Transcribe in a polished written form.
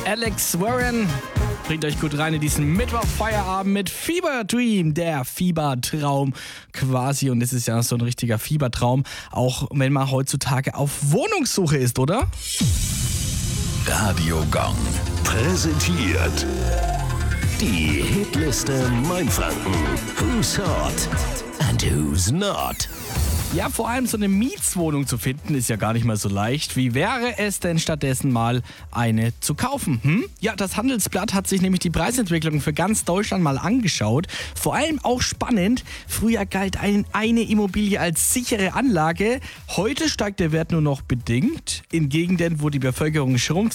Alex Warren bringt euch gut rein in diesen Mittwoch-Feierabend mit Fever Dream, der Fiebertraum quasi. Und es ist ja so ein richtiger Fiebertraum, auch wenn man heutzutage auf Wohnungssuche ist, oder? Radio Gong präsentiert die Hitliste Mainfranken. Who's hot and who's not? Ja, vor allem so eine Mietswohnung zu finden, ist ja gar nicht mal so leicht. Wie wäre es denn stattdessen mal eine zu kaufen? Ja, das Handelsblatt hat sich nämlich die Preisentwicklung für ganz Deutschland mal angeschaut. Vor allem auch spannend, früher galt eine Immobilie als sichere Anlage. Heute steigt der Wert nur noch bedingt. In Gegenden, wo die Bevölkerung schrumpft,